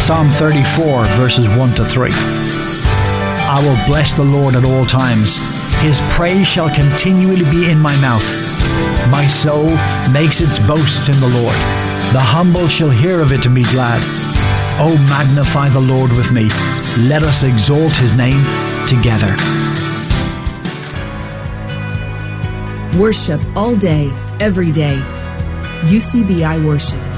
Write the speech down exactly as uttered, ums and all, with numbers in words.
Psalm thirty-four, verses one to three. I will bless the Lord at all times. His praise shall continually be in my mouth. My soul makes its boasts in the Lord. The humble shall hear of it and be glad. O magnify the Lord with me. Let us exalt his name together. Worship all day, every day. U C B I Worship.